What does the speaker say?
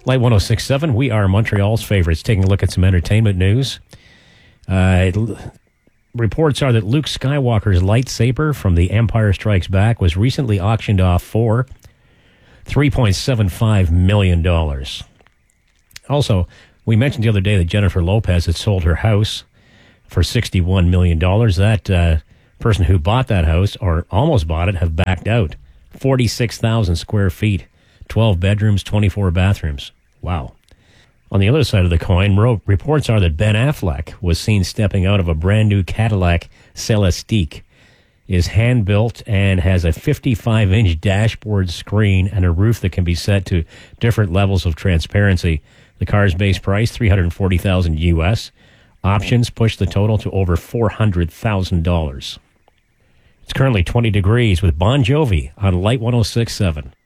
Light 106.7, we are Montreal's favorites. Taking a look at some entertainment news. Reports are that Luke Skywalker's lightsaber from The Empire Strikes Back was recently auctioned off for $3.75 million. Also, we mentioned the other day that Jennifer Lopez had sold her house for $61 million. That person who bought that house, or almost bought it, have backed out. 46,000 square feet, 12 bedrooms, 24 bathrooms. Wow. On the other side of the coin, reports are that Ben Affleck was seen stepping out of a brand new Cadillac Celestiq. It is hand-built and has a 55-inch dashboard screen and a roof that can be set to different levels of transparency. The car's base price, $340,000 US. Options push the total to over $400,000. It's currently 20 degrees with Bon Jovi on Light 106.7.